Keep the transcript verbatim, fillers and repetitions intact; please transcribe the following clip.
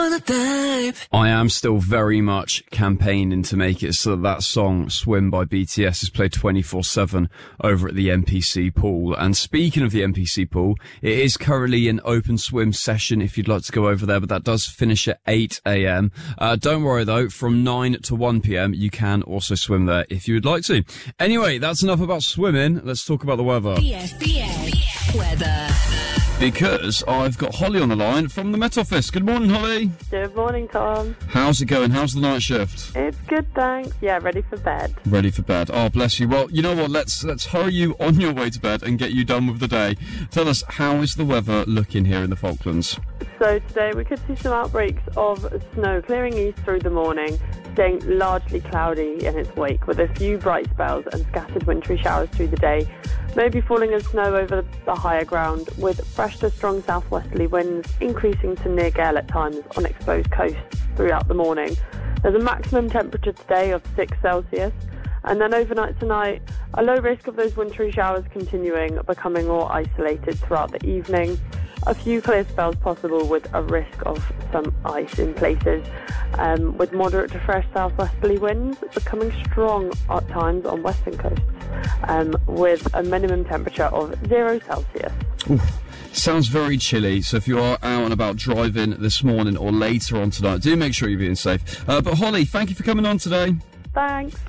I am still very much campaigning to make it so that that song Swim by B T S is played twenty-four seven over at the N P C pool. And speaking of the N P C pool, it is currently an open swim session if you'd like to go over there, but that does finish at eight a.m. Uh, don't worry though, from nine to one p.m. you can also swim there if you would like to. Anyway, that's enough about swimming. Let's talk about the weather. B F B S weather. Because I've got Holly on the line from the Met Office. Good morning, Holly. Good morning, Tom. How's it going? How's the night shift? It's good, thanks. Yeah, ready for bed. Ready for bed. Oh, bless you. Well, you know what? Let's let's hurry you on your way to bed and get you done with the day. Tell us, how is the weather looking here in the Falklands? So today we could see some outbreaks of snow clearing east through the morning, staying largely cloudy in its wake, with a few bright spells and scattered wintry showers through the day, maybe falling as snow over the higher ground, with fresh to strong southwesterly winds increasing to near gale at times on exposed coasts throughout the morning. There's a maximum temperature today of six Celsius, and then overnight tonight, a low risk of those wintry showers continuing, becoming more isolated throughout the evening. A few clear spells possible with a risk of some ice in places, um, with moderate to fresh southwesterly winds becoming strong at times on western coasts, um, with a minimum temperature of zero Celsius. Oof. Sounds very chilly, so if you are out and about driving this morning or later on tonight, do make sure you're being safe. Uh, but Holly, thank you for coming on today. Thanks.